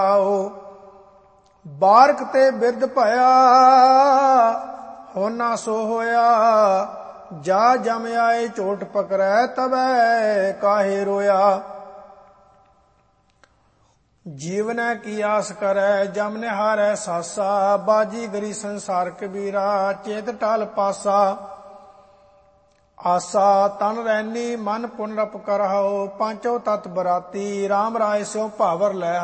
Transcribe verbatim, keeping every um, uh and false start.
ਬਾਰਕ ਤੇ ਬਿਰਧ ਭਇਆ ਹੋਣਾ ਸੋ ਹੋਇਆ। ਜਾ ਜਮ ਆਏ ਝੋਟ ਪਕੜੈ ਤਬੈ ਕਾਹੇ ਰੋਇਆ। ਜੀਵਨੈ ਕੀ ਆਸ ਕਰੈ ਜਮ ਨਿਹਾਰੈ ਸਾਸਾ। ਬਾਜੀ ਗਰੀ ਸੰਸਾਰ ਕਬੀਰਾ ਚੇਤ ਟਲ ਪਾਸਾ। ਆਸਾ ਤਨ ਰੈਨੀ ਮਨ ਪੁਨ ਰਪ ਕਰਹੁ। ਪਾਂਚੋ ਤਤ ਬਰਾਤੀ RAM ਰਾਏ ਸਿਉ ਭਾਵਰ ਲੈ